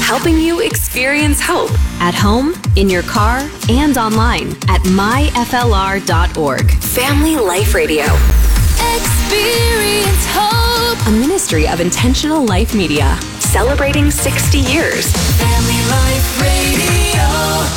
helping you experience hope at home, in your car, and online at myflr.org. Family Life Radio. Experience hope. A ministry of Intentional Life Media. Celebrating 60 years. Family Life Radio.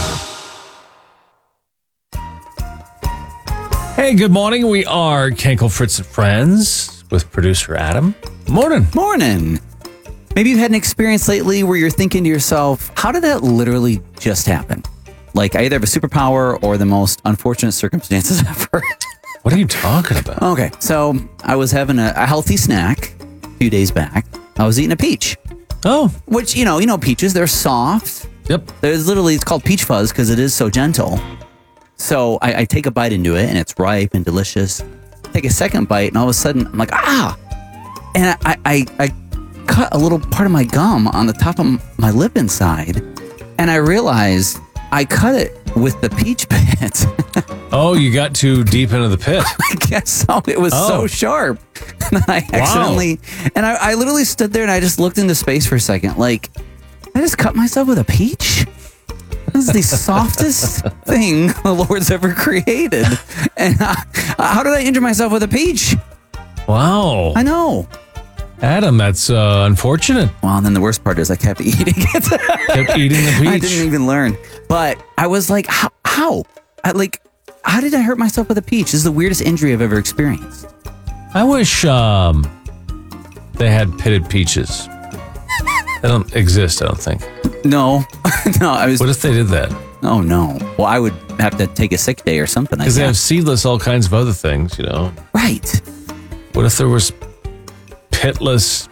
Hey, good morning. We are Kenkel, Fritz, and Friends with producer Adam. Morning. Morning. Maybe you've had an experience lately where you're thinking to yourself, how did that literally just happen? Like, I either have a superpower or the most unfortunate circumstances ever. What are you talking about? Okay, so I was having a healthy snack a few days back. I was eating a peach. Oh. Which, you know peaches, they're soft. Yep. It's called peach fuzz because it is so gentle. So I take a bite into it and it's ripe and delicious. Take a second bite and all of a sudden I'm like, And I cut a little part of my gum on the top of my lip inside, and I realized I cut it with the peach pit. Oh, you got too deep into the pit. I guess so. It was so sharp. And I accidentally, and I literally stood there and I just looked into space for a second. Like, I just cut myself with a peach? This is the softest thing the Lord's ever created. And how did I injure myself with a peach? Wow. I know. Adam, that's unfortunate. Well, and then the worst part is I kept eating it. Kept eating the peach. I didn't even learn. But I was like, how? How did I hurt myself with a peach? This is the weirdest injury I've ever experienced. I wish they had pitted peaches. They don't exist, I don't think. No. No, What if they did that? Oh, no. Well, I would have to take a sick day or something. Because they have seedless all kinds of other things, you know. Right. What if there was pitless,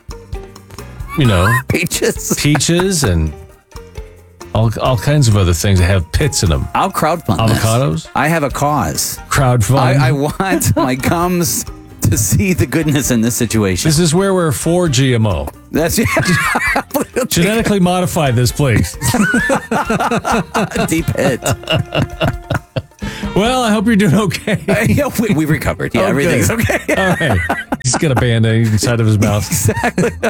peaches and all kinds of other things that have pits in them? I'll crowdfund avocados. This. I have a cause. Crowdfund. I want my gums to see the goodness in this situation. This is where we're for GMO. That's Genetically modify this, please. Deep hit. Well, I hope you're doing okay. We recovered. Yeah, everything's okay. All right. He's got a Band-Aid inside of his mouth. Exactly.